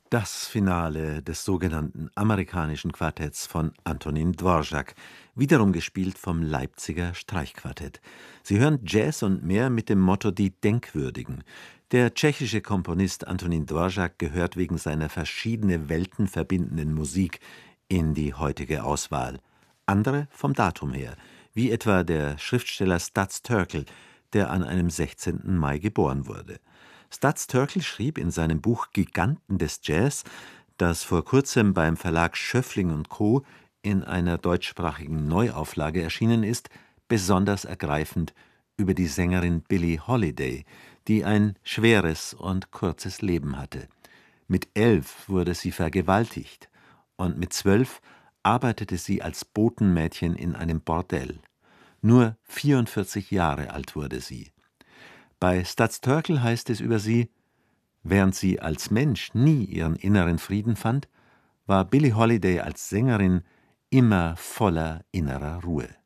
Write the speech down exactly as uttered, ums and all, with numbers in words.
Das Finale des sogenannten amerikanischen Quartetts von Antonín Dvořák, wiederum gespielt vom Leipziger Streichquartett. Sie hören Jazz und mehr mit dem Motto Die Denkwürdigen. Der tschechische Komponist Antonín Dvořák gehört wegen seiner verschiedene Welten verbindenden Musik in die heutige Auswahl. Andere vom Datum her, wie etwa der Schriftsteller Stas Terkel, der an einem sechzehnten Mai geboren wurde. Stas Terkel schrieb in seinem Buch Giganten des Jazz, das vor kurzem beim Verlag Schöffling und Co. in einer deutschsprachigen Neuauflage erschienen ist, besonders ergreifend über die Sängerin Billie Holiday, die ein schweres und kurzes Leben hatte. Mit elf wurde sie vergewaltigt und mit zwölf arbeitete sie als Botenmädchen in einem Bordell. Nur vierundvierzig Jahre alt wurde sie. Bei Stas Terkel heißt es über sie: Während sie als Mensch nie ihren inneren Frieden fand, war Billie Holiday als Sängerin immer voller innerer Ruhe.